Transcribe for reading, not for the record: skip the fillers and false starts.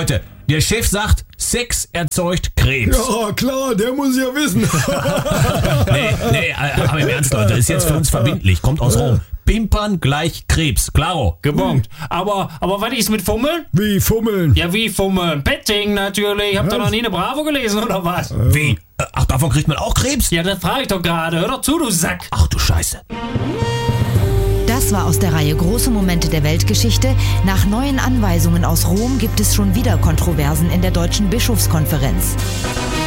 Leute, der Chef sagt, Sex erzeugt Krebs. Ja, klar, der muss ja wissen. Aber im Ernst, Leute, ist jetzt für uns verbindlich, kommt aus Rom. Pimpern gleich Krebs, klaro. Gebongt. Aber was ist mit Fummeln? Wie fummeln? Ja, wie Fummeln? Petting natürlich. Habt ihr noch nie eine Bravo gelesen oder was? Wie? Ach, davon kriegt man auch Krebs? Ja, das frage ich doch gerade. Hör doch zu, du Sack. Ach du Scheiße. Das war aus der Reihe Große Momente der Weltgeschichte. Nach neuen Anweisungen aus Rom gibt es schon wieder Kontroversen in der Deutschen Bischofskonferenz.